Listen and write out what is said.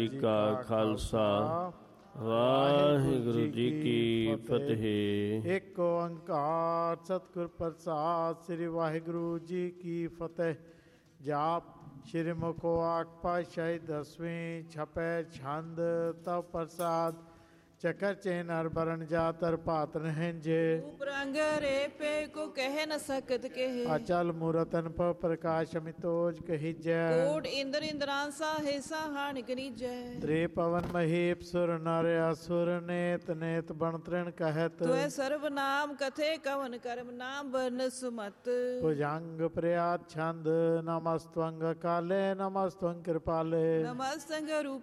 ਕਾ ਖਾਲਸਾ ਵਾਹਿਗੁਰੂ ਜੀ ਕੀ ਫਤਿਹ। ਇੱਕ ਓੰਕਾਰ ਸਤਿਗੁਰ ਪ੍ਰਸਾਦ। ਸ੍ਰੀ ਵਾਹਿਗੁਰੂ ਜੀ ਕੀ ਫਤਿਹ। ਜਾਪ ਸ਼੍ਰੀ ਮੁਖੋ ਆਖ ਪਾਤਸ਼ਾਹੀ ਦਸਵੀਂ ਛਪੈ ਛੰਦ ਤਵ ਪ੍ਰਸਾਦ। ਚਕਰ ਚੈਨ ਹਰ ਬਰਨ ਜਾਤਰ ਭਾਤ ਨਹਿੰਜੇ। ਰੂਪ ਰੰਗ ਰੇਪੇ ਕੋ ਕਹਿ ਨ ਸਕਤ ਕਹੇ। ਅਚਲ ਮੂਰਤਨ ਪ ਪ੍ਰਕਾਸ਼ ਅਮਿਤੋਜ ਕਹੀਜੈ। ਕੋਟ ਇੰਦਰ ਇੰਦਰਾਂਸਾ ਹੇਸਾ ਹਾਨ ਕਰੀਜੈ। ਤ੍ਰੇ ਪਵਨ ਮਹੀਪ ਸੁਰ ਨਰ ਅਸੁਰ ਨੇਤ ਨੇਤ ਬਣ ਤ੍ਰਿਣ ਕਹਿਤ। ਤੁਐ ਸਰਬ ਨਾਮ ਕਥੇ ਕਵਨ ਕਰਮ ਨਾਮ ਬਰਨ ਸੁਮਤ। ਭੁਜੰਗ ਪ੍ਰਿਆਤ ਛੰਦ ਨਮਸਤਵੰਗ ਕਾਲੇ ਨਮਸਤਵੰਗ ਕਿਰਪਾਲੇ। ਨਮਸਤੰਗ ਰੂਪ